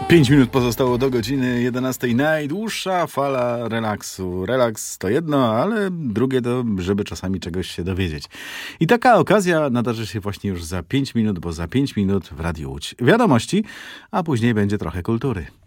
5 minut pozostało do godziny 11. Najdłuższa fala relaksu. Relaks to jedno, ale drugie to, żeby czasami czegoś się dowiedzieć. I taka okazja nadarzy się właśnie już za 5 minut, bo za 5 minut w Radiu Łódź wiadomości, a później będzie trochę kultury.